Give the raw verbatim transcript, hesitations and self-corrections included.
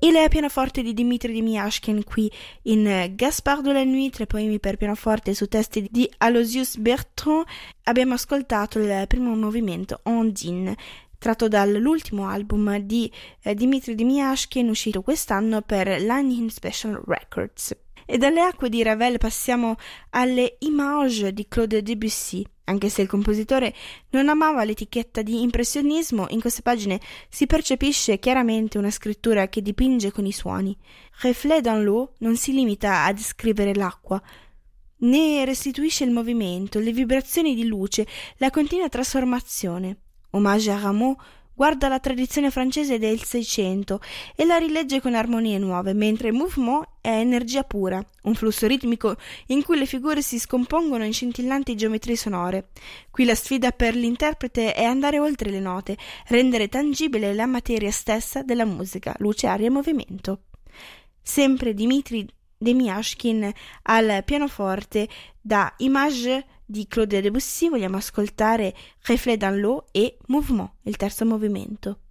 Il pianoforte di Dmitri Demiashkin qui in Gaspard de la Nuit, tre poemi per pianoforte su testi di Aloysius Bertrand. Abbiamo ascoltato il primo movimento, Ondine, tratto dall'ultimo album di eh, Dmitri Demiashkin, uscito quest'anno per l'Anhin Special Records. E dalle acque di Ravel passiamo alle Images di Claude Debussy. Anche se il compositore non amava l'etichetta di impressionismo, in queste pagine si percepisce chiaramente una scrittura che dipinge con i suoni. Reflet dans l'eau non si limita a descrivere l'acqua, ne restituisce il movimento, le vibrazioni di luce, la continua trasformazione. Hommage à Rameau guarda la tradizione francese del Seicento e la rilegge con armonie nuove, mentre Mouvement è energia pura, un flusso ritmico in cui le figure si scompongono in scintillanti geometrie sonore. Qui la sfida per l'interprete è andare oltre le note, rendere tangibile la materia stessa della musica, luce, aria e movimento. Sempre Dmitri Demiashkin al pianoforte, da Image di Claude Debussy vogliamo ascoltare Reflet dans l'eau e Mouvement, il terzo movimento.